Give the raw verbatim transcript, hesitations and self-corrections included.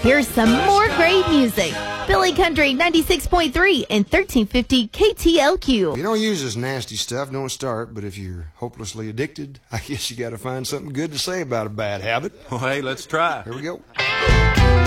Here's some more great music. Philly Country ninety-six point three and thirteen fifty K T L Q. If you don't use this nasty stuff, don't start. But if you're hopelessly addicted, I guess you got to find something good to say about a bad habit. Well, hey, let's try. Here we go.